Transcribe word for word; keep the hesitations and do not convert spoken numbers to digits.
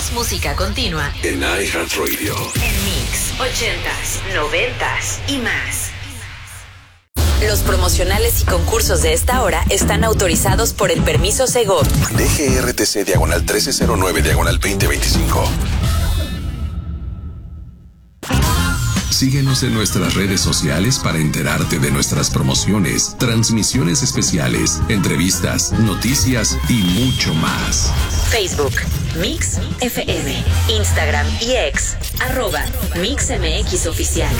Más música continua en iHeartRadio. En Mix, ochentas, noventas y más. Los promocionales y concursos de esta hora están autorizados por el permiso Segov. D G R T C diagonal trece cero nueve diagonal veinte veinticinco. Síguenos en nuestras redes sociales para enterarte de nuestras promociones, transmisiones especiales, entrevistas, noticias y mucho más. Facebook, Mix F M, Instagram y X, arroba Mix M X Oficial.